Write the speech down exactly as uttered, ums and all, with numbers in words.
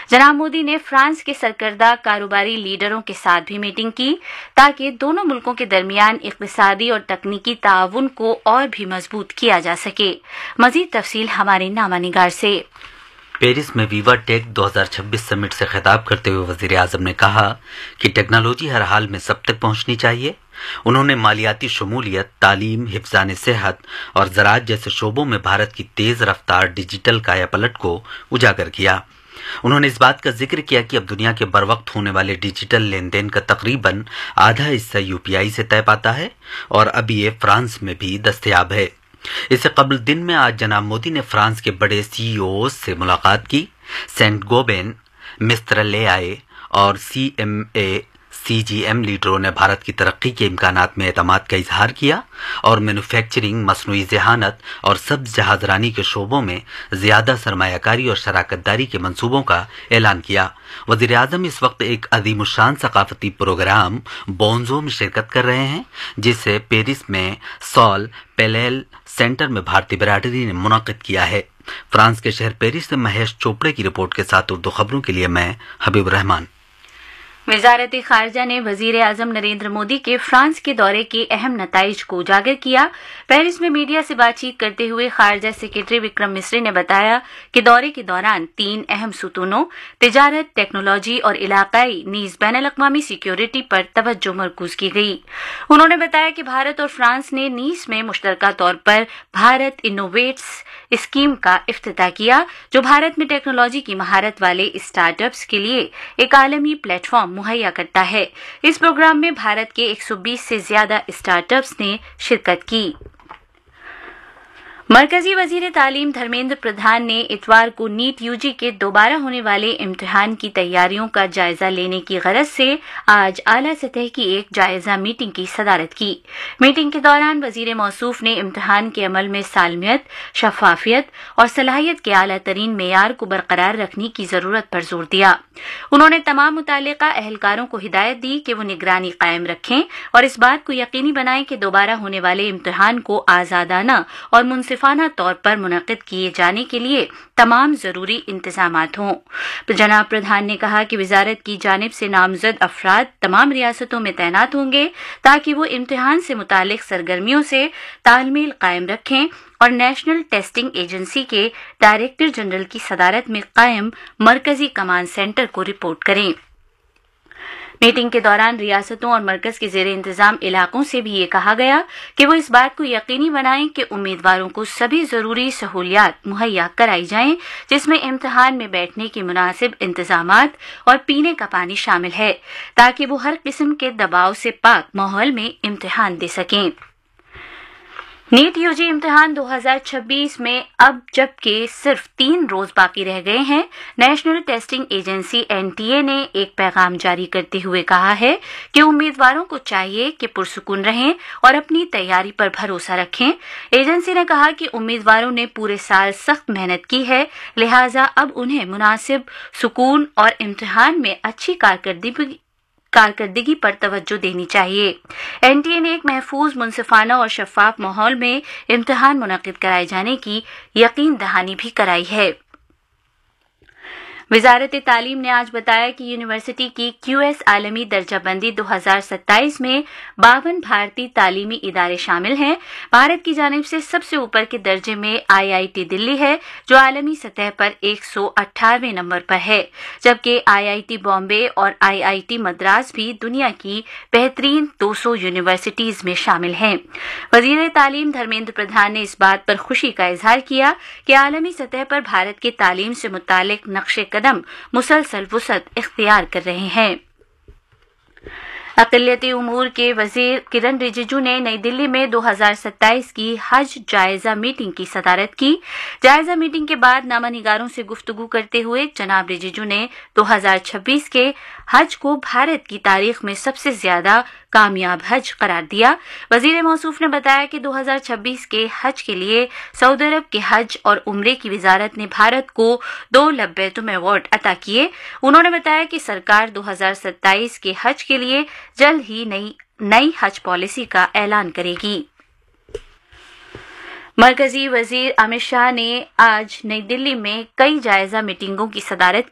जनाब मोदी ने फ्रांस के सरकर्दा कारोबारी लीडरों के साथ भी मीटिंग की ताकि दोनों मुल्कों के दरमियान इक़्तिसादी और तकनीकी ताउन को और भी मजबूत किया जा सके। मजीद तफसील हमारे नामा निगार से। पेरिस में वीवा टेक दो हज़ार छब्बीस समिट से खिताब करते हुए वजीर आजम ने कहा कि टेक्नोलॉजी हर हाल में सब तक पहुंचनी चाहिए। उन्होंने मालियाती शमूलियत, तालीम, हिफ्ज़ान सेहत और ज़राअत जैसे शोबों में भारत की तेज रफ्तार डिजिटल कायापलट को उजागर किया। उन्होंने इस बात का जिक्र किया कि अब दुनिया के बरवक्त होने वाले डिजिटल लेन देन का तकरीबन आधा हिस्सा यूपीआई से तय पाता है और अब ये फ्रांस में भी दस्तयाब है। इससे कबल दिन में आज जनाब मोदी ने फ्रांस के बड़े सीईओ से मुलाकात की। सेंट गोबेन, मिस्टर ले आए और सीएमए सीजीएम लीडरों ने भारत की तरक्की के इम्कानात में एतमाद का इजहार किया और मैन्युफैक्चरिंग, मसनूई ज़हानत और सब्ज़ जहाजरानी के शोबों में ज़्यादा सरमायाकारी और शराकतदारी के मंसूबों का ऐलान किया। वज़ीर आज़म इस वक्त एक अज़ीमुश्शान सकाफती प्रोग्राम बोन्जो में शिरकत कर रहे हैं, जिसे पेरिस में सॉल पेलेल सेंटर में भारतीय बिरादरी ने मुनक़िद किया है। फ्रांस के शहर पेरिस से महेश चोपड़े की रिपोर्ट के साथ उर्दू खबरों के लिए मैं हबीब रहमान। वज़ारत खारजा ने वज़ीर आज़म नरेंद्र मोदी के फ्रांस के दौरे के अहम नताइज को उजागर किया। पेरिस में मीडिया से बातचीत करते हुए खारजा सेक्रेटरी विक्रम मिस्री ने बताया कि दौरे के दौरान तीन अहम सुतूनों तिजारत, टेक्नोलॉजी और इलाकाई नीज बैनुल-अक़वामी सिक्योरिटी पर तवज्जो मरकूज की गई। उन्होंने बताया कि भारत और फ्रांस ने नीस में मुश्तरका तौर पर भारत इनोवेट्स स्कीम का इफ्तिताह किया, जो भारत में टेक्नोलॉजी की महारत वाले स्टार्टअप्स के लिए एक आलमी प्लेटफॉर्म मुहैया करता है। इस प्रोग्राम में भारत के एक सौ बीस से ज्यादा स्टार्टअप्स ने शिरकत की। मरकजी वजीर तालीम धर्मेंद्र प्रधान ने इतवार को नीट यूजी के दोबारा होने वाले इम्तिहान की तैयारियों का जायजा लेने की गरज से आज आला सतह की एक जायजा मीटिंग की सदारत की। मीटिंग के दौरान वजीर मौसूफ ने इम्तिहान के अमल में सालमियत, शफाफियत और सलाहियत के आला तरीन मेयार को बरकरार रखने की जरूरत पर जोर दिया। उन्होंने तमाम मुतालिका अहलकारों को हिदायत दी कि वो निगरानी कायम रखें और इस बात को यकीनी बनाएं कि दोबारा होने वाले इम्तिहान को आजादाना और मुनसिफाना तौर पर मुनक़िद किए जाने के लिए तमाम जरूरी इंतजामात हों। जनाब प्रधान ने कहा कि वजारत की जानिब से नामजद अफराद तमाम रियासतों में तैनात होंगे ताकि वो इम्तिहान से मुतालिक सरगर्मियों से तालमेल कायम रखें और नेशनल टेस्टिंग एजेंसी के डायरेक्टर जनरल की सदारत में कायम मरकजी कमांड सेंटर को रिपोर्ट करें। मीटिंग के दौरान रियासतों और मरकज के जेर इंतजाम इलाकों से भी ये कहा गया कि वो इस बात को यकीनी बनाएं कि उम्मीदवारों को सभी जरूरी सहूलियात मुहैया कराई जाएं, जिसमें इम्तिहान में बैठने के मुनासिब इंतजामात और पीने का पानी शामिल है, ताकि वो हर किस्म के दबाव से पाक माहौल में इम्तिहान दे सकें। नीट यूजी इम्तिहान दो हज़ार छब्बीस में अब जबकि सिर्फ तीन रोज बाकी रह गए हैं, नेशनल टेस्टिंग एजेंसी एनटीए ने एक पैगाम जारी करते हुए कहा है कि उम्मीदवारों को चाहिए कि पुरसुकून रहें और अपनी तैयारी पर भरोसा रखें। एजेंसी ने कहा कि उम्मीदवारों ने पूरे साल सख्त मेहनत की है, लिहाजा अब उन्हें मुनासिब सुकून और इम्तिहान में अच्छी कारकर्दगी कारकर्दगी पर तवज्जो देनी चाहिए। एनटीए ने एक महफूज, मुनसिफाना और शफाफ माहौल में इम्तिहान मुनक़िद कराए जाने की यकीन दहानी भी कराई है। वजारत तालीम ने आज बताया कि यूनिवर्सिटी की क्यूएस आलमी दर्जाबंदी दो हज़ार सत्ताईस में बावन भारतीय तालीमी इदारे शामिल हैं। भारत की जानिब से सबसे ऊपर के दर्जे में आईआईटी दिल्ली है, जो आलमी सतह पर एक सौ अट्ठारहवें नंबर पर है, जबकि आईआईटी बॉम्बे और आईआईटी मद्रास भी दुनिया की बेहतरीन दो सौ यूनिवर्सिटीज में शामिल हैं। वजीर तालीम धर्मेंद्र प्रधान ने इस बात पर खुशी का इजहार किया कि आलमी सतह पर भारत के तालीम से मुतालिक नक्शे कदम मुसलसल वुसअत इख्तियार कर रहे हैं। अक़लियती उमूर के वजीर किरण रिजिजू ने नई दिल्ली में दो हज़ार सत्ताईस की हज जायजा मीटिंग की सदारत की। जायजा मीटिंग के बाद नामानिगारों से गुफ्तगू करते हुए जनाब रिजिजू ने दो हज़ार छब्बीस के हज को भारत की तारीख में सबसे ज्यादा कामयाब हज करार दिया। वजीर मौसूफ ने बताया कि दो हज़ार छब्बीस के हज के लिए सऊदी अरब के हज और उम्रे की वजारत ने भारत को दो लब्बैतुम अवार्ड अता किए। उन्होंने बताया कि सरकार दो हज़ार सत्ताईस के हज के लिए जल्द ही नई नई हज पॉलिसी का ऐलान करेगी। मरकजी वजीर अमित शाह ने आज नई दिल्ली में कई जायजा मीटिंगों की सदारत